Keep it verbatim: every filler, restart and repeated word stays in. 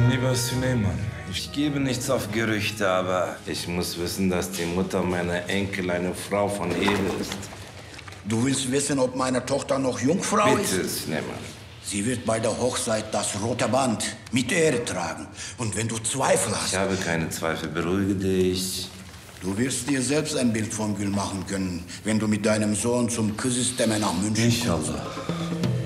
Lieber Süleyman, Ich gebe nichts auf Gerüchte, aber ich muss wissen, dass die Mutter meiner Enkel eine Frau von Ehre ist. Du willst wissen, ob meine Tochter noch Jungfrau ist? Bitte, Süleyman. Sie wird bei der Hochzeit das rote Band mit Ehre tragen. Und wenn du Zweifel hast... Ich habe keine Zweifel, beruhige dich. Du wirst dir selbst ein Bild von Gül machen können, wenn du mit deinem Sohn zum Küssestemmen nach München kommst. İnşallah.